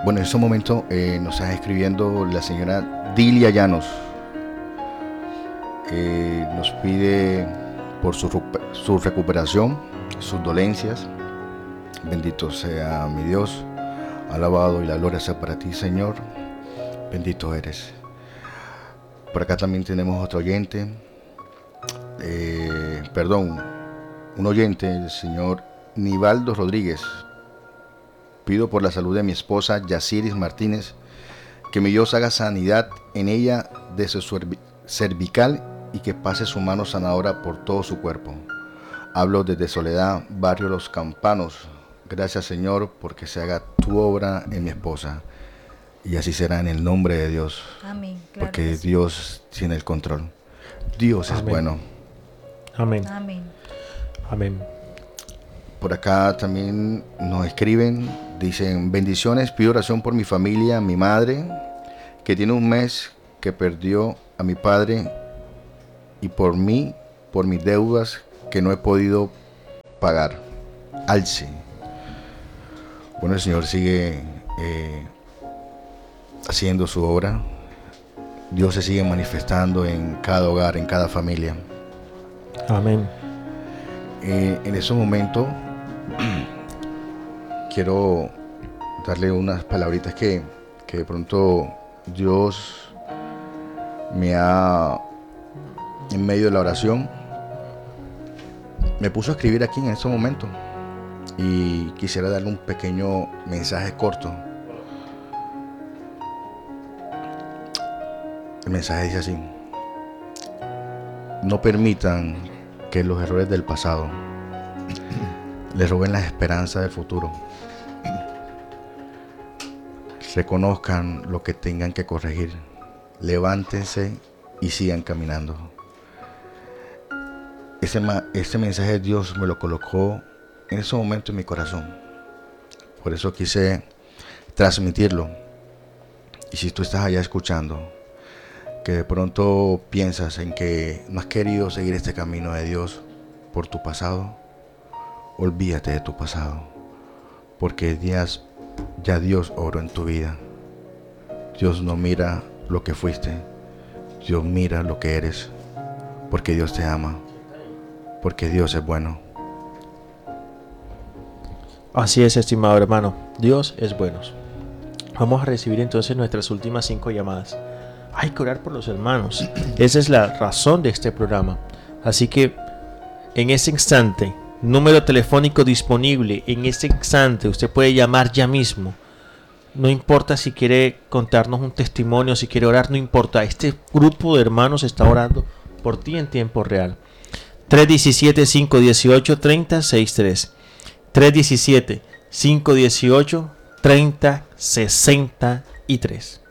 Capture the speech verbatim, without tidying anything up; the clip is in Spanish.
Bueno, en este momento eh, nos está escribiendo la señora Dilia Llanos. Eh, nos pide por su, su recuperación, sus dolencias. Bendito sea mi Dios, alabado y la gloria sea para ti, Señor. Bendito eres. Por acá también tenemos otro oyente, eh, perdón, un oyente, el señor Nivaldo Rodríguez. Pido por la salud de mi esposa Yaciris Martínez, que mi Dios haga sanidad en ella de su cervical y que pase su mano sanadora por todo su cuerpo. Hablo desde Soledad, barrio Los Campanos. Gracias, Señor, porque se haga tu obra en mi esposa. Y así será en el nombre de Dios. Amén. Claro, porque sí. Dios tiene el control. Dios Amén. Es bueno. Amén. Amén. Amén. Por acá también nos escriben, dicen: bendiciones, pido oración por mi familia, mi madre, que tiene un mes que perdió a mi padre, y por mí, por mis deudas que no he podido pagar. Alce. Bueno, el Señor sigue eh, haciendo su obra. Dios se sigue manifestando en cada hogar, en cada familia. Amén. Eh, en ese momento quiero darle unas palabritas que, que de pronto Dios me ha, en medio de la oración, me puso a escribir aquí en ese momento, y quisiera darle un pequeño mensaje corto. El mensaje dice así: no permitan que los errores del pasado les roben la esperanza del futuro. Reconozcan lo que tengan que corregir, levántense y sigan caminando. Ese, ese mensaje Dios me lo colocó en ese momento en mi corazón. Por eso quise transmitirlo. Y si tú estás allá escuchando, que de pronto piensas en que no has querido seguir este camino de Dios por tu pasado, olvídate de tu pasado, porque Dios, ya Dios obró en tu vida. Dios no mira lo que fuiste, Dios mira lo que eres, porque Dios te ama, porque Dios es bueno. Así es, estimado hermano, Dios es bueno. Vamos a recibir entonces nuestras últimas cinco llamadas. Hay que orar por los hermanos. Esa es la razón de este programa. Así que en ese instante, número telefónico disponible. En ese instante usted puede llamar ya mismo. No importa si quiere contarnos un testimonio, si quiere orar, no importa. Este grupo de hermanos está orando por ti en tiempo real. tres uno siete, cinco uno ocho, tres cero seis tres. tres uno siete, cinco uno ocho, tres cero seis tres.